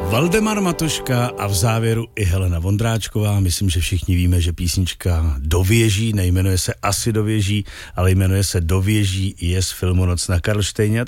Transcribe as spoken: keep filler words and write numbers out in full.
Valdemar Matuška a v závěru i Helena Vondráčková. Myslím, že všichni víme, že písnička Dověží, nejmenuje se asi Dověží, ale jmenuje se Dověží, je z filmu Noc na Karlštejně.